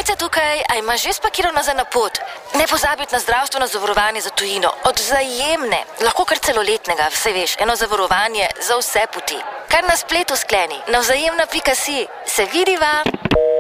Štefica tukaj, a imaš že spakiral nazaj na pot? Ne pozabiti na zdravstveno zavarovanje za tujino. Od Vzajemne, lahko kar celoletnega, vse veš, eno zavarovanje za vse poti. Kar na spletu skleni, na vzajemna.si. Se vidiva?